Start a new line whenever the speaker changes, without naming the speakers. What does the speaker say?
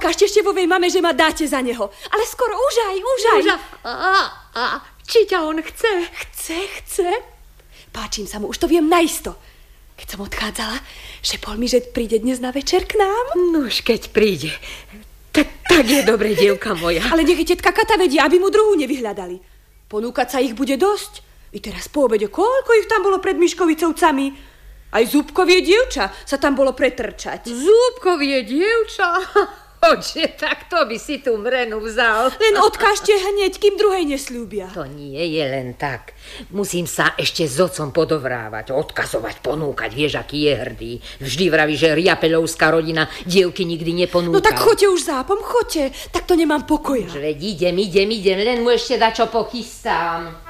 Odkážte Števovej mame, že ma dáte za neho. Ale skoro už aj.
Či ťa on chce?
Chce. Páčim sa mu, už to viem naisto. Keď som odchádzala, šepol mi, že príde dnes na večer k nám.
Nuž, keď príde. Tak je dobre, dievka moja.
Ale nech tetka Kata vedia, aby mu druhú nevyhľadali. Ponúkať sa ich bude dosť. I teraz po obede, koľko ich tam bolo pred Miškovicovcami. Aj Zúbkovie dievča sa tam bolo pretrčať.
Zúbkovie dievča? Oče, tak to by si tú mrenu vzal.
Len odkážte hneď, kým druhej nesľúbia.
To nie je len tak. Musím sa ešte s otcom podovrávať, odkazovať, ponúkať. Vieš, aký je hrdý. Vždy vraví, že riapeľovská rodina dievky nikdy neponúka.
No tak choďte už zápom, choďte. Tak to nemám pokoja.
Veď idem, len mu ešte dačo pochystám.